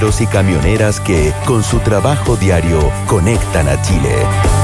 Y camioneras que, con su trabajo diario, conectan a Chile.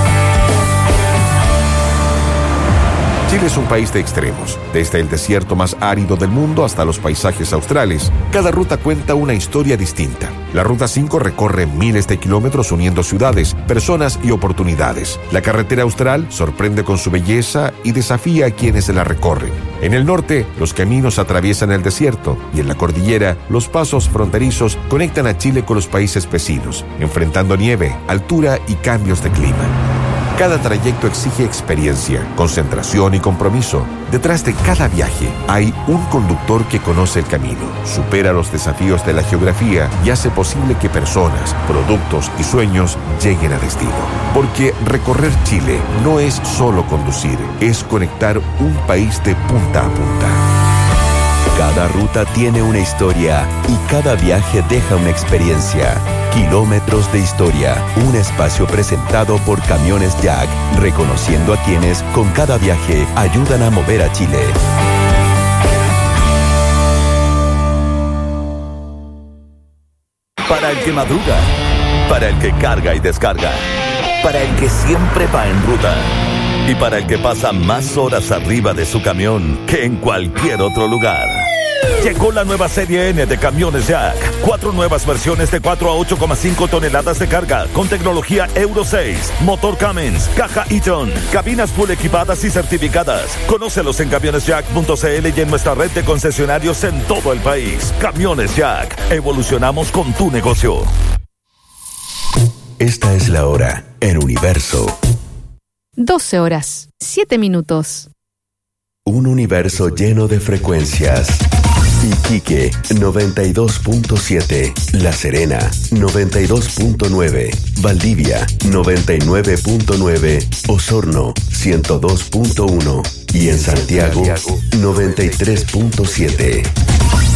Chile es un país de extremos, desde el desierto más árido del mundo hasta los paisajes australes. Cada ruta cuenta una historia distinta. La Ruta 5 recorre miles de kilómetros uniendo ciudades, personas y oportunidades. La carretera austral sorprende con su belleza y desafía a quienes la recorren. En el norte, los caminos atraviesan el desierto y en la cordillera, los pasos fronterizos conectan a Chile con los países vecinos, enfrentando nieve, altura y cambios de clima. Cada trayecto exige experiencia, concentración y compromiso. Detrás de cada viaje hay un conductor que conoce el camino, supera los desafíos de la geografía y hace posible que personas, productos y sueños lleguen a destino. Porque recorrer Chile no es solo conducir, es conectar un país de punta a punta. Cada ruta tiene una historia y cada viaje deja una experiencia. Kilómetros de Historia, un espacio presentado por Camiones Jack, reconociendo a quienes con cada viaje ayudan a mover a Chile. Para el que madruga, para el que carga y descarga, para el que siempre va en ruta y para el que pasa más horas arriba de su camión que en cualquier otro lugar. Llegó la nueva serie N de Camiones Jack. 4 nuevas versiones de 4 a 8,5 toneladas de carga con tecnología Euro 6, motor Cummins, caja e-tron, cabinas full equipadas y certificadas. Conócelos en camionesjack.cl y en nuestra red de concesionarios en todo el país. Camiones Jack. Evolucionamos con tu negocio. Esta es la hora en Universo. 12 horas, 7 minutos. Un universo lleno de frecuencias. Iquique 92.7, La Serena 92.9, Valdivia 99.9, Osorno 102.1 y en Santiago 93.7.